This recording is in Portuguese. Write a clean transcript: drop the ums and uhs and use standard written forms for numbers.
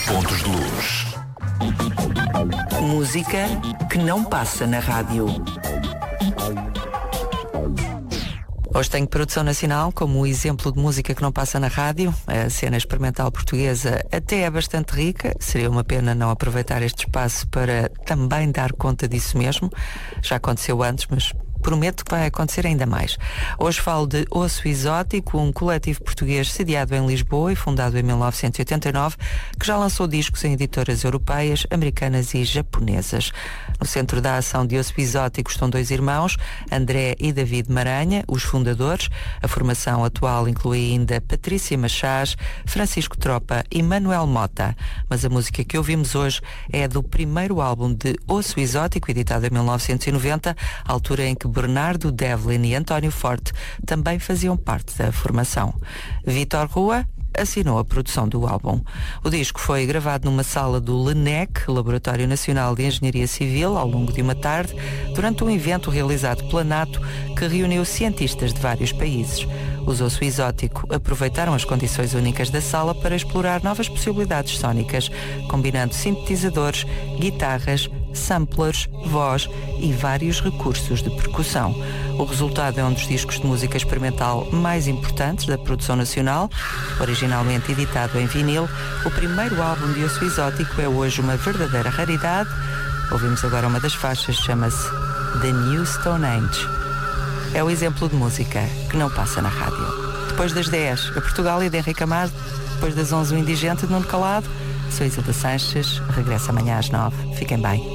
Pontos de Luz. Música que não passa na rádio. Hoje tenho produção nacional como exemplo de música que não passa na rádio. A cena experimental portuguesa até é bastante rica. Seria uma pena não aproveitar este espaço para também dar conta disso mesmo. Já aconteceu antes, mas prometo que vai acontecer ainda mais. Hoje falo de Osso Exótico, um coletivo português sediado em Lisboa e fundado em 1989, que já lançou discos em editoras europeias, americanas e japonesas. No centro da ação de Osso Exótico estão dois irmãos, André e David Maranha, os fundadores. A formação atual inclui ainda Patrícia Machás, Francisco Tropa e Manuel Mota. Mas a música que ouvimos hoje é do primeiro álbum de Osso Exótico, editado em 1990, altura em que Bernardo Devlin e António Forte também faziam parte da formação. Vítor Rua assinou a produção do álbum. O disco foi gravado numa sala do LENEC, Laboratório Nacional de Engenharia Civil, ao longo de uma tarde, durante um evento realizado pela NATO, que reuniu cientistas de vários países. Os Osso Exótico aproveitaram as condições únicas da sala para explorar novas possibilidades sónicas, combinando sintetizadores, guitarras, samplers, voz e vários recursos de percussão. O resultado é um dos discos de música experimental mais importantes da produção nacional. Originalmente editado em vinil, o primeiro álbum de Osso Exótico é hoje uma verdadeira raridade. Ouvimos agora uma das faixas, chama-se The New Stone Age. É o exemplo de música que não passa na rádio. Depois das 10, a Portugália de Henrique Amado. Depois das 11, o Indigente de Nuno Calado. Sou Isilda Sanches, regresso amanhã às 9. Fiquem bem.